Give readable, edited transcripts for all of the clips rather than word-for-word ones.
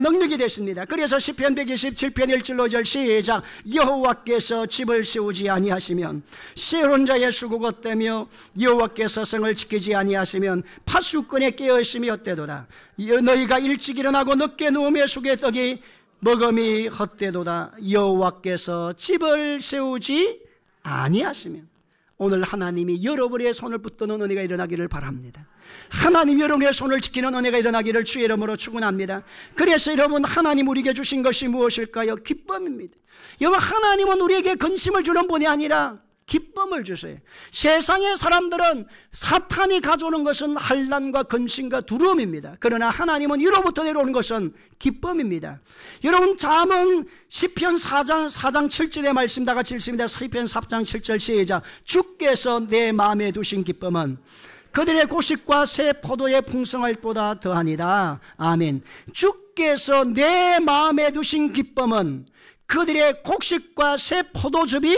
능력이 됐습니다. 그래서 시편 127편 1절 5절 시작. 여호와께서 집을 세우지 아니하시면 세운 자의 수고가 헛되며 여호와께서 성을 지키지 아니하시면 파수꾼의 깨어있음이 헛되도다. 너희가 일찍 일어나고 늦게 누우며 숙의 떡이 먹음이 헛되도다. 여호와께서 집을 세우지 아니하시면. 오늘 하나님이 여러분의 손을 붙드는 은혜가 일어나기를 바랍니다. 하나님 여러분의 손을 지키는 은혜가 일어나기를 주의 이름으로 축원합니다. 그래서 여러분, 하나님 우리에게 주신 것이 무엇일까요? 기쁨입니다. 여러분, 하나님은 우리에게 근심을 주는 분이 아니라 기쁨을 주세요. 세상의 사람들은 사탄이 가져오는 것은 환난과 근심과 두려움입니다. 그러나 하나님은 위로부터 내려오는 것은 기쁨입니다. 여러분, 잠언 시편 4장 7절의 말씀 다 같이 읽습니다. 시편 4장 7절 시작. 주께서 내 마음에 두신 기쁨은 그들의 곡식과 새 포도의 풍성할보다 더하니라. 아멘. 주께서 내 마음에 두신 기쁨은 그들의 곡식과 새 포도즙이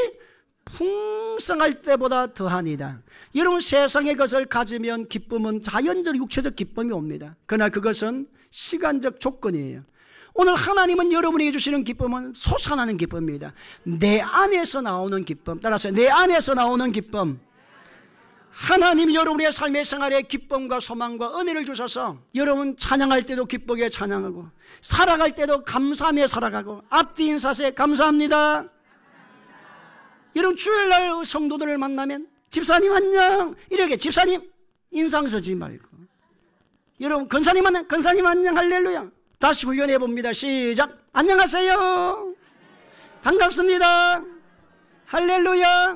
풍성할 때보다 더하니라. 여러분, 세상의 것을 가지면 기쁨은 자연적 육체적 기쁨이 옵니다. 그러나 그것은 시간적 조건이에요. 오늘 하나님은 여러분에게 주시는 기쁨은 솟아나는 기쁨입니다. 내 안에서 나오는 기쁨. 따라서 내 안에서 나오는 기쁨. 하나님이 여러분의 삶의 생활에 기쁨과 소망과 은혜를 주셔서 여러분 찬양할 때도 기쁘게 찬양하고 살아갈 때도 감사하며 살아가고 앞뒤 인사세 감사합니다. 여러분, 주일날 성도들을 만나면 집사님 안녕 이렇게 집사님 인상 쓰지 말고, 여러분 권사님 안녕, 권사님 안녕, 할렐루야. 다시 훈련해 봅니다. 시작. 안녕하세요, 반갑습니다, 할렐루야.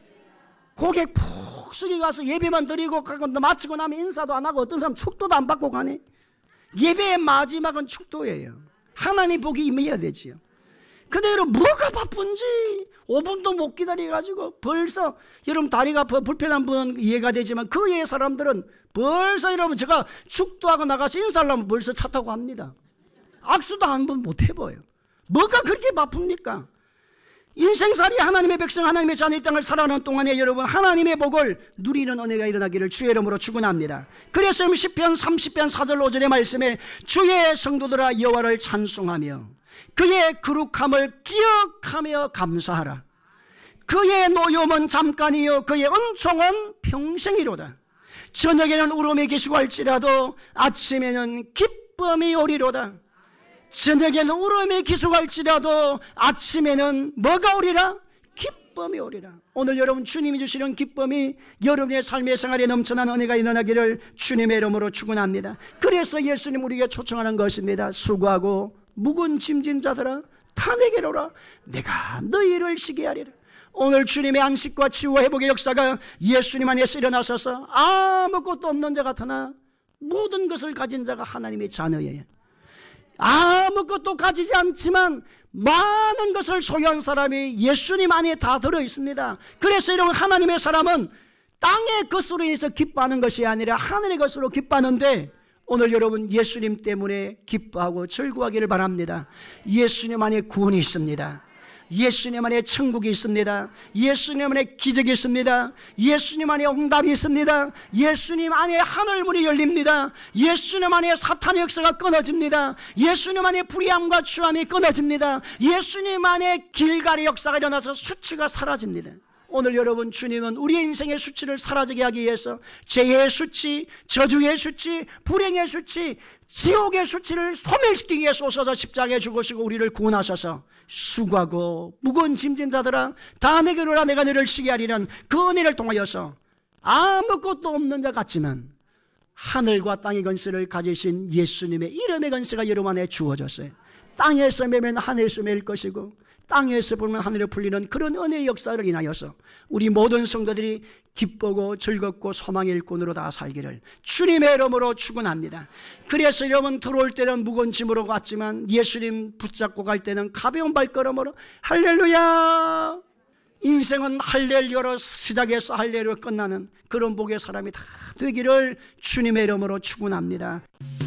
고개 푹 숙이고 가서 예배만 드리고 마치고 나면 인사도 안 하고 어떤 사람 축도도 안 받고 가네. 예배의 마지막은 축도예요. 하나님 복이 임해야 되지요. 근데 여러분, 뭐가 바쁜지 5분도 못 기다려가지고 벌써, 여러분 다리가 불편한 분은 이해가 되지만 그 외의 사람들은 벌써, 여러분 제가 축도하고 나가서 인사하려면 벌써 차 타고 갑니다. 악수도 한 번 못 해봐요. 뭐가 그렇게 바쁩니까? 인생살이 하나님의 백성, 하나님의 자녀 이 땅을 살아가는 동안에 여러분 하나님의 복을 누리는 은혜가 일어나기를 주의 이름으로 축원합니다. 그래서 시편 30편 4절 5절의 말씀에 주의 성도들아 여호와를 찬송하며 그의 거룩함을 기억하며 감사하라. 그의 노염은 잠깐이요 그의 은총은 평생이로다. 저녁에는 울음이 기수고 할지라도 아침에는 기쁨이 오리로다. 저녁에는 울음이 기수할지라도 아침에는 뭐가 오리라? 기쁨이 오리라. 오늘 여러분, 주님이 주시는 기쁨이 여러분의 삶의 생활에 넘쳐나는 은혜가 일어나기를 주님의 이름으로 축원합니다. 그래서 예수님 우리에게 초청하는 것입니다. 수고하고 무거운 짐진 자들아 다 내게로 오라. 내가 너희를 쉬게 하리라. 오늘 주님의 안식과 치유와 회복의 역사가 예수님 안에서 일어나셔서 아무것도 없는 자 같으나 모든 것을 가진 자가 하나님의 자녀예요. 아무것도 가지지 않지만 많은 것을 소유한 사람이 예수님 안에 다 들어있습니다. 그래서 이런 하나님의 사람은 땅의 것으로 인해서 기뻐하는 것이 아니라 하늘의 것으로 기뻐하는데, 오늘 여러분 예수님 때문에 기뻐하고 즐거워하기를 바랍니다. 예수님 안에 구원이 있습니다. 예수님 안에 천국이 있습니다. 예수님 안에 기적이 있습니다. 예수님 안에 응답이 있습니다. 예수님 안에 하늘문이 열립니다. 예수님 안에 사탄의 역사가 끊어집니다. 예수님 안에 불의함과 추함이 끊어집니다. 예수님 안에 길갈의 역사가 일어나서 수치가 사라집니다. 오늘 여러분, 주님은 우리의 인생의 수치를 사라지게 하기 위해서 죄의 수치, 저주의 수치, 불행의 수치, 지옥의 수치를 소멸시키기 위해서 오셔서 십자가에 죽으시고 우리를 구원하셔서 수고하고 무거운 짐진 자들아 다 내게로 오라. 내가 너를 쉬게 하리란 그 은혜를 통하여서 아무것도 없는 자 같지만 하늘과 땅의 건세를 가지신 예수님의 이름의 건세가 여러분 안에 주어졌어요. 땅에서 매면 하늘에서 매일 것이고 땅에서 보면 하늘에 풀리는 그런 은혜의 역사를 인하여서 우리 모든 성도들이 기쁘고 즐겁고 소망의 일꾼으로 다 살기를 주님의 이름으로 축원합니다. 그래서 여러분, 들어올 때는 무거운 짐으로 갔지만 예수님 붙잡고 갈 때는 가벼운 발걸음으로 할렐루야. 인생은 할렐루야로 시작해서 할렐루야로 끝나는 그런 복의 사람이 다 되기를 주님의 이름으로 축원합니다.